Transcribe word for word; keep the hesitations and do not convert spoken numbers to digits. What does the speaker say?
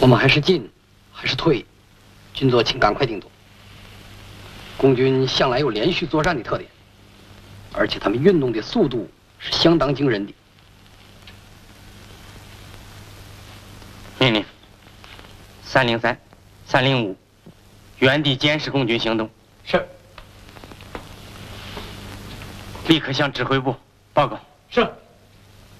我们还是进，还是退？军座，请赶快定夺。共军向来有连续作战的特点，而且他们运动的速度是相当惊人的。 命令：三零三、三零五，原地监视共军行动。 是。 立刻向指挥部报告。 是。